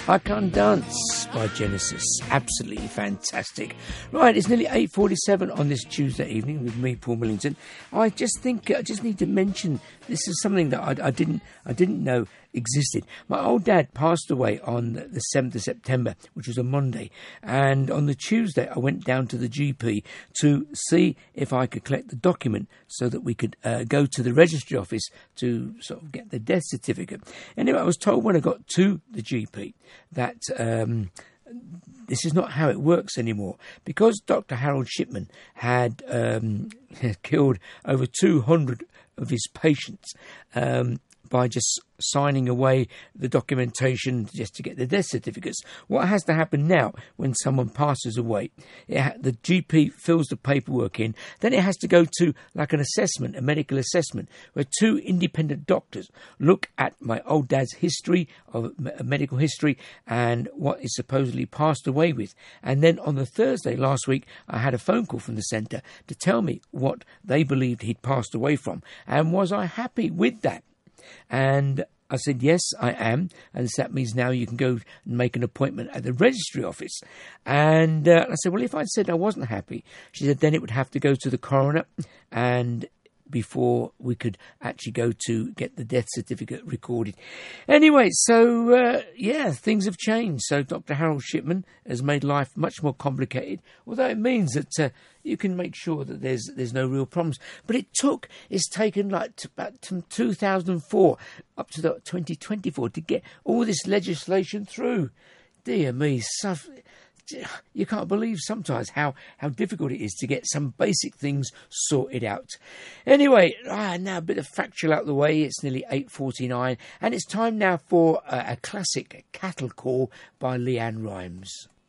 I Can't Dance by Genesis. Absolutely fantastic. Right, it's nearly 8:47 on this Tuesday evening with me, Paul Millington. I just think I just need to mention this is something that I didn't know existed. My old dad passed away on the 7th of September, which was a Monday, and on the Tuesday I went down to the GP to see if I could collect the document so that we could go to the registry office to sort of get the death certificate. Anyway, I was told when I got to the GP that this is not how it works anymore, because Dr. Harold Shipman had killed over 200 of his patients by just signing away the documentation just to get the death certificates. What has to happen now when someone passes away, the GP fills the paperwork in, then it has to go to like an assessment, a medical assessment, where two independent doctors look at my old dad's history, of medical history, and what is supposedly passed away with. And then on the Thursday last week, I had a phone call from the centre to tell me what they believed he'd passed away from, and was I happy with that? And I said, yes, I am. And so that means now you can go and make an appointment at the registry office. And I said, well, if I'd said I wasn't happy, she said, then it would have to go to the coroner, and before we could actually go to get the death certificate recorded. Anyway, so, things have changed. So Dr. Harold Shipman has made life much more complicated, although it means that you can make sure that there's no real problems. But it's taken like about 2004 up to 2024 to get all this legislation through. Dear me, you can't believe sometimes how difficult it is to get some basic things sorted out. Anyway, now a bit of factual out the way. It's nearly 8:49, and it's time now for a classic, Cattle Call by Leanne Rimes.